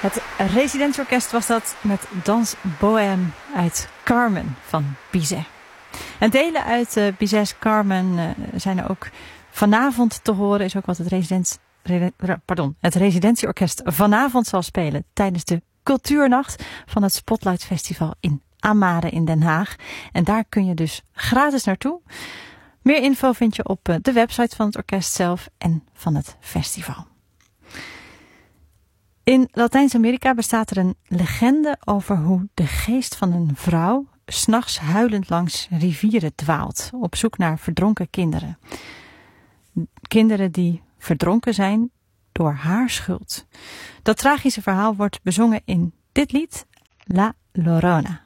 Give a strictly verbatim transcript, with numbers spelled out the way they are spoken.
Het residentieorkest was dat met Dans Bohème uit Carmen van Bizet. En delen uit uh, Bizet's Carmen uh, zijn er ook vanavond te horen. Is ook wat het, residents, re, pardon, het residentieorkest vanavond zal spelen tijdens de Cultuurnacht van het Spotlight Festival in Amare in Den Haag. En daar kun je dus gratis naartoe. Meer info vind je op uh, de website van het orkest zelf en van het festival. In Latijns-Amerika bestaat er een legende over hoe de geest van een vrouw 's nachts huilend langs rivieren dwaalt, op zoek naar verdronken kinderen. Kinderen die verdronken zijn door haar schuld. Dat tragische verhaal wordt bezongen in dit lied, La Llorona.